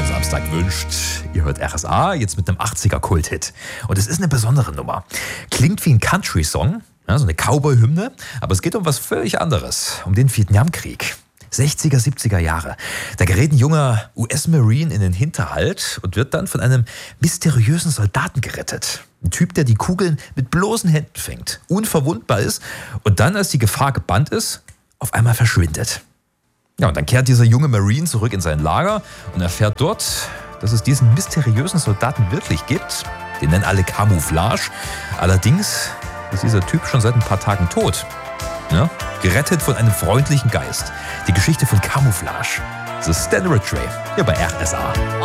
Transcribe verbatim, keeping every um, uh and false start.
schönen Samstag wünscht. Ihr hört R S A, jetzt mit einem achtziger-Kult-Hit. Und es ist eine besondere Nummer. Klingt wie ein Country-Song, ja, so eine Cowboy-Hymne, aber es geht um was völlig anderes, um den Vietnamkrieg. sechziger, siebziger Jahre. Da gerät ein junger U S-Marine in den Hinterhalt und wird dann von einem mysteriösen Soldaten gerettet. Ein Typ, der die Kugeln mit bloßen Händen fängt, unverwundbar ist und dann, als die Gefahr gebannt ist, auf einmal verschwindet. Ja, und dann kehrt dieser junge Marine zurück in sein Lager und erfährt dort, dass es diesen mysteriösen Soldaten wirklich gibt. Den nennen alle Camouflage. Allerdings ist dieser Typ schon seit ein paar Tagen tot. Ja, gerettet von einem freundlichen Geist. Die Geschichte von Camouflage. Das ist Stan Ridgway hier bei R S A.